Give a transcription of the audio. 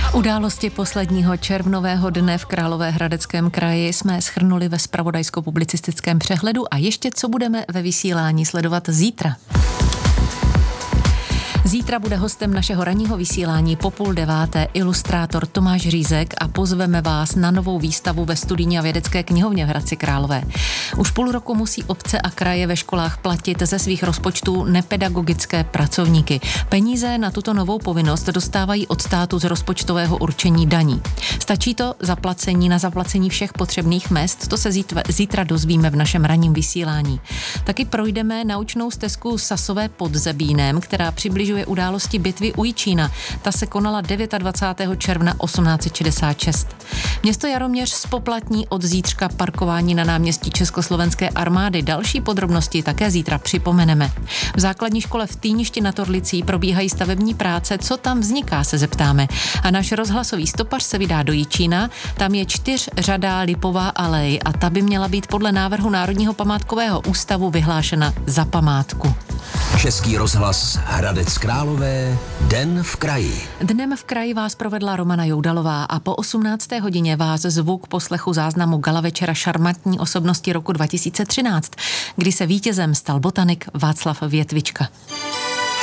Události posledního červnového dne v Královéhradeckém kraji jsme shrnuli ve zpravodajsko-publicistickém přehledu a ještě co budeme ve vysílání sledovat zítra. Zítra bude hostem našeho ranního vysílání po 8:30 ilustrátor Tomáš Řízek a pozveme vás na novou výstavu ve studijní a vědecké knihovně v Hradci Králové. Už půl roku musí obce a kraje ve školách platit ze svých rozpočtů nepedagogické pracovníky. Peníze na tuto novou povinnost dostávají od státu z rozpočtového určení daní. Stačí to na zaplacení všech potřebných mezd? To se zítra dozvíme v našem ranním vysílání. Taky projdeme naučnou stezku Sasové pod Zebínem, která přibližuje události bitvy u Jičína. Ta se konala 29. června 1866. Město Jaroměř zpoplatní od zítřka parkování na náměstí Československé armády. Další podrobnosti také zítra připomeneme. V základní škole v Týništi nad Orlicí probíhají stavební práce. Co tam vzniká, se zeptáme. A náš rozhlasový stopař se vydá do Jičína. Tam je 4řadá lipová alej a ta by měla být podle návrhu Národního památkového ústavu vyhlášena za památku. Český rozhlas Hradec Králové, Den v kraji. Dnem v kraji vás provedla Romana Joudalová a po 18. hodině vás zvu k poslechu záznamu gala večera šarmantní osobnosti roku 2013, kdy se vítězem stal botanik Václav Větvička.